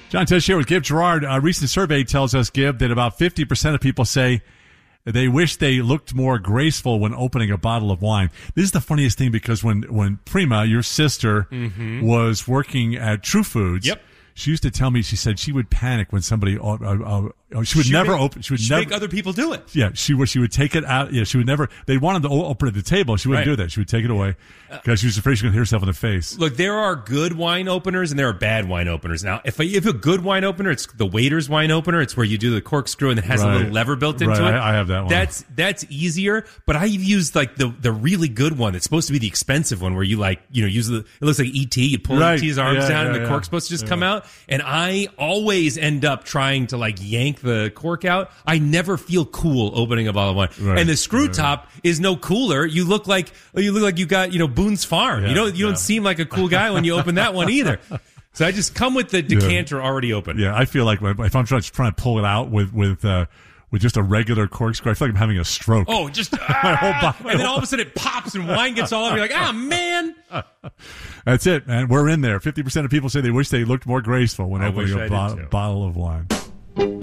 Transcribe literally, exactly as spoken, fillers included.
John Tesh here with Gib Gerard. A recent survey tells us, Gib, that about fifty percent of people say they wish they looked more graceful when opening a bottle of wine. This is the funniest thing because when, when Prima, your sister, mm-hmm. was working at True Foods, yep. she used to tell me, she said she would panic when somebody, uh, uh, uh, she would she never make, open, she would she never. make other people do it. Yeah, she would, she would take it out. Yeah, she would never, they wanted to open at the table. She wouldn't right. do that. She would take it away because she was afraid she was going to hit herself in the face. Look, there are good wine openers and there are bad wine openers. Now, if, I, if a good wine opener, it's the waiter's wine opener. It's where you do the corkscrew and it has right. a little lever built into right. it. I, I have that one. That's, that's easier, but I've used like the, the really good one. It's supposed to be the expensive one where you like, you know, use the, it looks like E T. You pull right. E T's arms yeah, down yeah, and the yeah. cork's supposed to just yeah. come out. And I always end up trying to like yank the cork out. I never feel cool opening a bottle of wine. Right. And the screw right. top is no cooler. You look like you look like you got, you know, Boone's Farm. Yeah, you don't you yeah. don't seem like a cool guy when you open that one either. So I just come with the decanter yeah. already open. Yeah, I feel like if I'm trying, trying to pull it out with with uh, with just a regular corkscrew, I feel like I'm having a stroke. Oh, just ah, and then all of a sudden it pops and wine gets all over. You're like, ah, man. That's it, man. We're in there. Fifty percent of people say they wish they looked more graceful when I opening a I bo- bottle of wine.